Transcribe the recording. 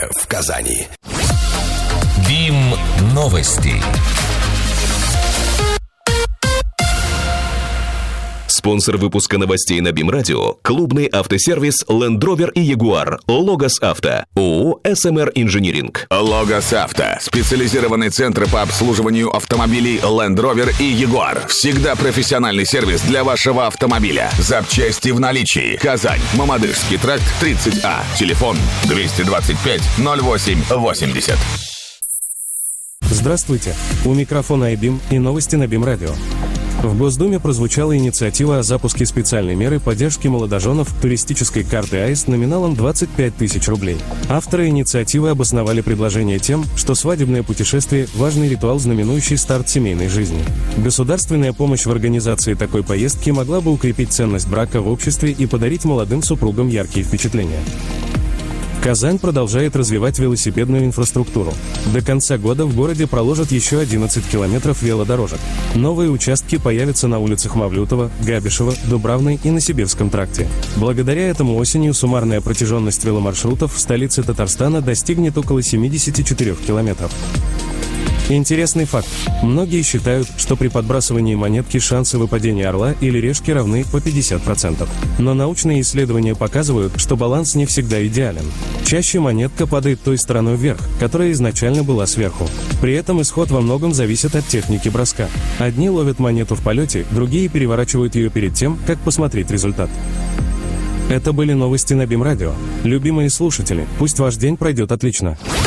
в Казани. БИМ новости. Спонсор выпуска новостей на БИМ Радио – клубный автосервис Land Rover и Jaguar, Logos Авто, ООО «СМР Инжиниринг». Logos Авто – специализированный центр по обслуживанию автомобилей Land Rover и Jaguar. Всегда профессиональный сервис для вашего автомобиля. Запчасти в наличии. Казань, Мамадышский тракт, 30А. Телефон 225 08 80. Здравствуйте. У микрофона iBIM и новости на БИМ Радио. В Госдуме прозвучала инициатива о запуске специальной меры поддержки молодоженов туристической карты АИС номиналом 25 тысяч рублей. Авторы инициативы обосновали предложение тем, что свадебное путешествие – важный ритуал, знаменующий старт семейной жизни. Государственная помощь в организации такой поездки могла бы укрепить ценность брака в обществе и подарить молодым супругам яркие впечатления. Казань продолжает развивать велосипедную инфраструктуру. До конца года в городе проложат еще 11 километров велодорожек. Новые участки появятся на улицах Мавлютова, Габишева, Дубравной и на Сибирском тракте. Благодаря этому осенью суммарная протяженность веломаршрутов в столице Татарстана достигнет около 74 километров. Интересный факт. Многие считают, что при подбрасывании монетки шансы выпадения орла или решки равны по 50%. Но научные исследования показывают, что баланс не всегда идеален. Чаще монетка падает той стороной вверх, которая изначально была сверху. При этом исход во многом зависит от техники броска. Одни ловят монету в полете, другие переворачивают ее перед тем, как посмотреть результат. Это были новости на БИМ Радио. Любимые слушатели, пусть ваш день пройдет отлично.